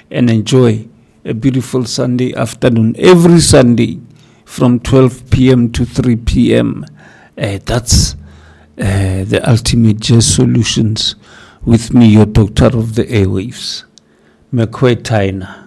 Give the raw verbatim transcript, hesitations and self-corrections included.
and enjoy a beautiful Sunday afternoon every Sunday from twelve p.m. to three p.m. Uh, that's uh, the Ultimate Jazz Solutions with me, your doctor of the airwaves, McCoy Tyner.